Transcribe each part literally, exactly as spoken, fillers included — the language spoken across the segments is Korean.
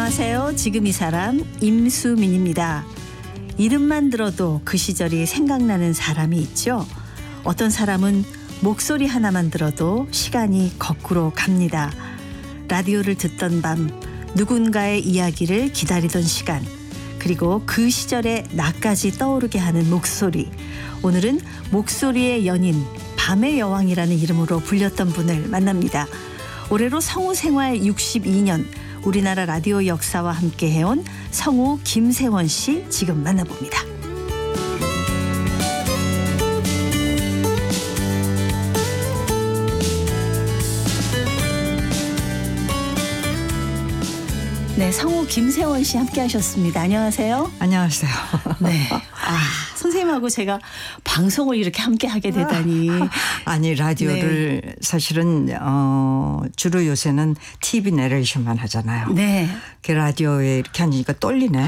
안녕하세요. 지금 이 사람 임수민입니다. 이름만 들어도 그 시절이 생각나는 사람이 있죠. 어떤 사람은 목소리 하나만 들어도 시간이 거꾸로 갑니다. 라디오를 듣던 밤 누군가의 이야기를 기다리던 시간, 그리고 그 시절의 나까지 떠오르게 하는 목소리. 오늘은 목소리의 연인, 밤의 여왕이라는 이름으로 불렸던 분을 만납니다. 올해로 성우 생활 육십이 년, 우리나라 라디오 역사와 함께 해온 성우 김세원 씨 지금 만나봅니다. 네, 성우 김세원 씨 함께 하셨습니다. 안녕하세요. 안녕하세요. 네. 아, 선생님하고 제가 방송을 이렇게 함께 하게 되다니. 아니, 라디오를 네. 사실은 어, 주로 요새는 티비 내레이션만 하잖아요. 네. 그 라디오에 이렇게 하니까 떨리네.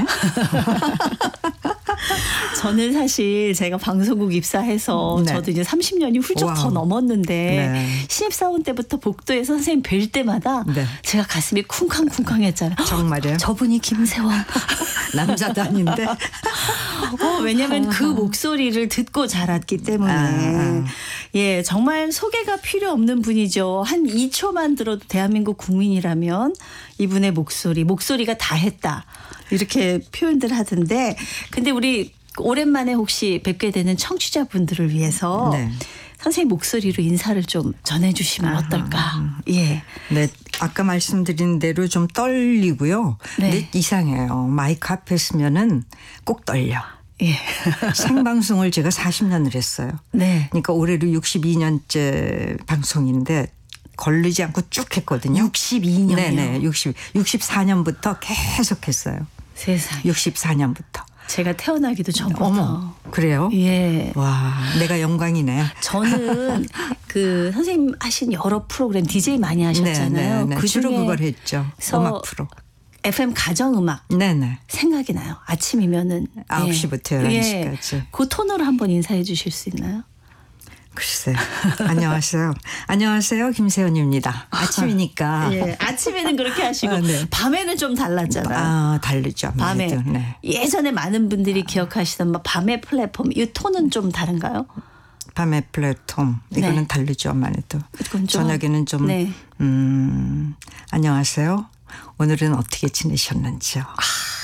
저는 사실 제가 방송국 입사해서 네. 저도 이제 삼십 년이 훌쩍 와우. 더 넘었는데 네. 신입사원 때부터 복도에서 선생님 뵐 때마다 네. 제가 가슴이 쿵쾅쿵쾅했잖아요. 정말요? 저분이 김세원. 남자도 아닌데. 어, 왜냐하면 그 목소리를 듣고 자랐기 때문에. 아. 예, 정말 소개가 필요 없는 분이죠. 한 이 초만 들어도 대한민국 국민이라면 이분의 목소리, 목소리가 다 했다. 이렇게 표현들 하던데, 근데 우리 오랜만에 혹시 뵙게 되는 청취자분들을 위해서 네. 선생님 목소리로 인사를 좀 전해주시면 아하. 어떨까? 예. 네, 아까 말씀드린 대로 좀 떨리고요. 네. 근데 이상해요. 마이크 앞에 서면은 꼭 떨려. 예. 생방송을 제가 사십 년을 했어요. 네. 그러니까 올해로 육십이 년째 방송인데 걸리지 않고 쭉 했거든요. 육십이 년이요? 네네. 육십, 육십사 년부터 계속 했어요. 세상에. 육십사 년부터. 제가 태어나기도 전부터. 어머, 그래요? 예. 와, 내가 영광이네. 저는 그 선생님 하신 여러 프로그램 디제이 많이 하셨잖아요. 네네. 그 주로 그걸 했죠. 음악 프로. 에프엠 가정음악. 네네. 생각이 나요. 아침이면은. 아홉 시부터 열한 시까지. 예. 그 톤으로 한번 인사해 주실 수 있나요? 글쎄요. 안녕하세요. 안녕하세요. 김세원입니다. 아침이니까. 예, 아침에는 그렇게 하시고 아, 네. 밤에는 좀 달랐잖아요. 아, 다르죠. 밤에. 네. 예전에 많은 분들이 기억하시던 막 밤의 플랫폼. 이 톤은 좀 다른가요? 밤의 플랫폼. 이거는 네. 다르죠. 아무래도. 저녁에는 좀 네. 음, 안녕하세요. 오늘은 어떻게 지내셨는지요. 아.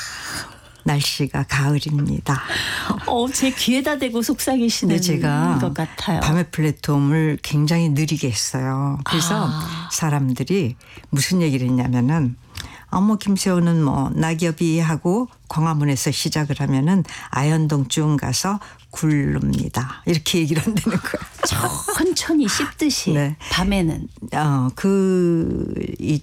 날씨가 가을입니다. 어, 제 귀에다 대고 속삭이시는 제가 것 같아요. 밤의 플랫폼을 굉장히 느리게 했어요. 그래서 아. 사람들이 무슨 얘기를 했냐면은 어머 김세호는 뭐 낙엽이 하고 광화문에서 시작을 하면은 아현동 쭉 가서 굴릅니다. 이렇게 얘기를 한다는 거예요. 천천히 씹듯이. 네. 밤에는. 어, 그 이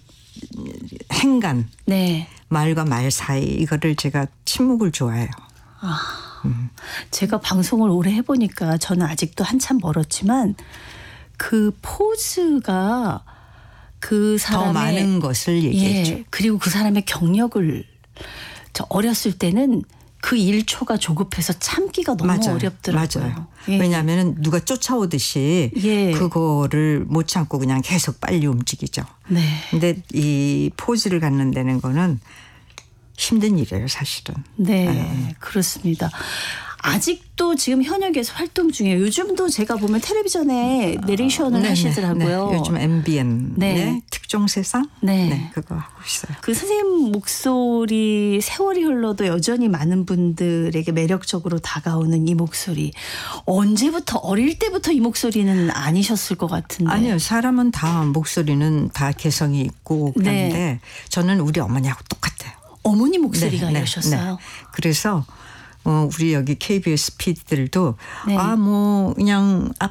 행간. 네. 말과 말 사이 이거를 제가 침묵을 좋아해요. 아, 음. 제가 방송을 오래 해보니까 저는 아직도 한참 멀었지만 그 포즈가 그 사람의 더 많은 것을 얘기했죠. 예, 그리고 그 사람의 경력을 저 어렸을 때는 그 일 초가 조급해서 참기가 너무 맞아요. 어렵더라고요. 맞아요. 예. 왜냐하면 누가 쫓아오듯이 예. 그거를 못 참고 그냥 계속 빨리 움직이죠. 네. 근데 이 포즈를 갖는 데는 거는 힘든 일이에요, 사실은. 네, 네. 그렇습니다. 아직도 지금 현역에서 활동 중이에요. 요즘도 제가 보면 텔레비전에 내레이션을 어, 하시더라고요. 네. 요즘 엠비엔 네. 네. 특종 세상 네. 네, 그거 하고 있어요. 그 선생님 목소리 세월이 흘러도 여전히 많은 분들에게 매력적으로 다가오는 이 목소리. 언제부터 어릴 때부터 이 목소리는 아니셨을 것 같은데. 아니요. 사람은 다 목소리는 다 개성이 있고 그런데 네. 저는 우리 어머니하고 똑같아요. 어머니 목소리가 네, 이러셨어요? 네, 네. 그래서 어, 우리 여기 케이비에스 피디들도 네. 아, 뭐 그냥